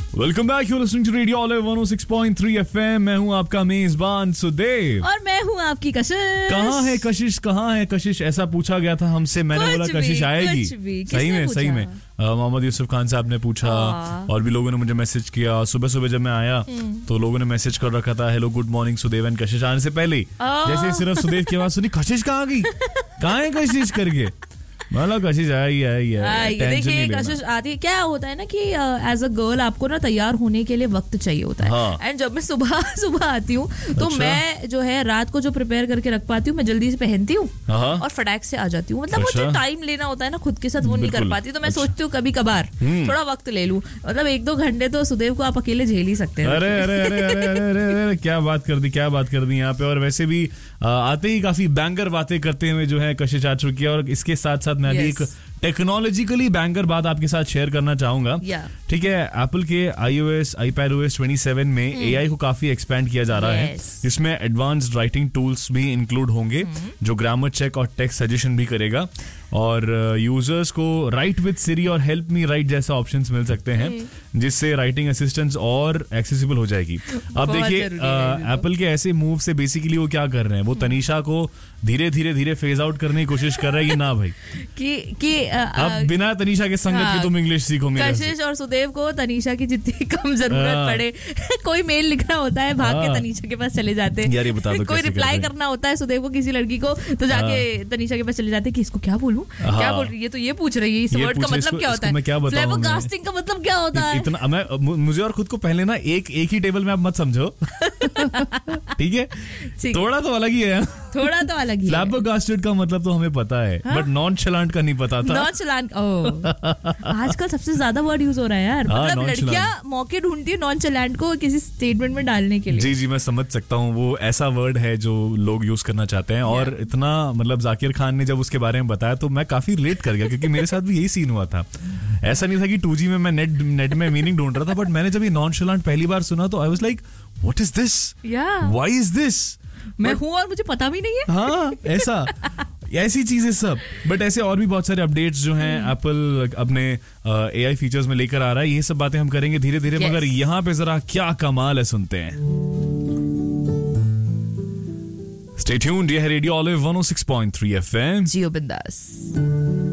Welcome back, you are listening to radio olive 106.3 FM. मैं हूं आपका मेजबान सुदेव और मैं हूं आपकी कशिश। कहाँ है कशिश, कहाँ है कशिश, ऐसा पूछा गया था हमसे। मैंने बोला कशिश आएगी। सही में मोहम्मद यूसुफ खान साहब ने पूछा और भी लोगों ने मुझे मैसेज किया। सुबह सुबह जब मैं आया तो लोगों ने मैसेज कर रखा था, hello good morning Sudev and कशिश, आने से पहले जैसे सिर्फ सुदेव की आवाज सुनी, कशिश कहाँ गई, कहाँ है कशिश करके। मतलब कशिश आई देखिए कशिश आती है। क्या होता है ना कि एज अ गर्ल आपको ना तैयार होने के लिए वक्त चाहिए होता है। एंड जब मैं सुबह आती हूँ तो मैं जो है रात को जो प्रिपेयर करके रख पाती हूँ मैं जल्दी से पहनती हूँ और फटाक से आ जाती हूँ। मतलब वो जो टाइम लेना होता है ना खुद के साथ वो नहीं कर पाती, तो मैं सोचती हूँ कभी कभार थोड़ा वक्त ले लूँ। मतलब 1-2 घंटे तो सुदेव को आप अकेले झेल ही सकते हैं। अरे क्या बात कर दी यहाँ पे। और वैसे भी आते ही काफी बैंगर बातें करते हुए जो है कशिश आ चुकी है। और इसके साथ साथ मैं भी एक टेक्नोलॉजिकली बैंगर बात आपके साथ शेयर करना चाहूंगा। ठीक है, एप्पल के iOS iPadOS 27 में AI को काफी एक्सपेंड किया जा रहा है। इसमें एडवांस्ड राइटिंग टूल्स भी इंक्लूड होंगे जो ग्रामर चेक और टेक्स्ट सजेशन भी करेगा। और यूजर्स को राइट विद सिरी और हेल्प मी राइट जैसा ऑप्शंस मिल सकते हैं, जिससे राइटिंग असिस्टेंस और एक्सेसिबल हो जाएगी। अब देखिए एप्पल के ऐसे मूव से बेसिकली वो क्या कर रहे हैं, वो तनीषा को धीरे फेज आउट करने की कोशिश कर रहे हैं कि ना भाई कि अब बिना तनीषा के संगत के तुम इंग्लिश सीखो। कशिश और सुदेव को तनीषा की जितनी कम जरूरत पड़े, कोई मेल लिखना होता है भाग के तनीषा के पास चले जाते हैं। यार ये बता दो, कोई रिप्लाई करना होता है सुदेव को किसी लड़की को तो जाके तनीषा के पास चले जाते हैं कि इसको क्या बोलूं, क्या बोल रही है, तो ये पूछ रही है, इस वर्ड का मतलब क्या होता है, फ्लेबोकास्टिंग का मतलब क्या होता है। इतना मुझे और खुद को पहले ना एक ही टेबल में आप मत समझो। ठीक है, थोड़ा तो अलग ही है। फ्लैबोकास्टेड का मतलब तो हमें पता है, बट नॉनचलांट का नहीं पता था। नॉनचलांट आजकल सबसे ज्यादा वर्ड यूज हो रहा है यार। मतलब लड़कियां मौके ढूंढती है नॉनचलांट को किसी स्टेटमेंट में डालने के लिए। जी मैं समझ सकता हूँ, वो ऐसा वर्ड है जो लोग यूज करना चाहते हैं। और इतना मतलब जाकिर खान ने जब उसके बारे में बताया तो मैं काफी रिलेट कर गया, क्योंकि मेरे साथ भी यही सीन हुआ था। ऐसा नहीं था कि 2G में मैं नेट में मीनिंग ढूंढ रहा था, बट मैंने जब ये नॉनचलांट पहली बार सुना तो I was like what is this, why is this. मैं हूँ और मुझे पता भी नहीं है। हाँ ऐसी चीजें सब। बट ऐसे और भी बहुत सारे अपडेट्स जो हैं एप्पल अपने AI फीचर्स में लेकर आ रहा है। ये सब बातें हम करेंगे धीरे धीरे। मगर यहाँ पे जरा क्या कमाल है, सुनते हैं। स्टे ट्यून्ड, ये है रेडियो ऑलिव 106.3 FM। जियो बिंदास।